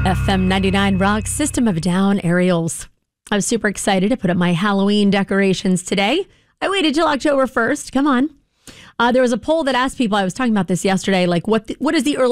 FM 99 Rock, System of a Down, Aerials. I was super excited to put up my Halloween decorations today. I waited till October 1st. Come on. There was a poll that asked people, I was talking about this yesterday, like what is the